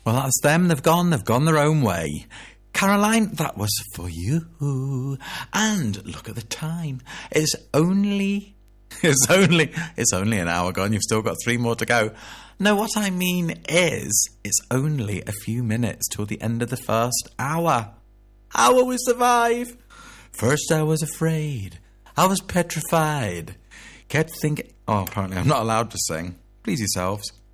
Well, that's them. They've gone their own way. Caroline, that was for you. And look at the time. It's only an hour gone. You've still got 3 more to go. No, what I mean is, it's only a few minutes till the end of the first hour. How will we survive? First I was afraid. I was petrified. Kept thinking... Oh, apparently I'm not allowed to sing. Please yourselves.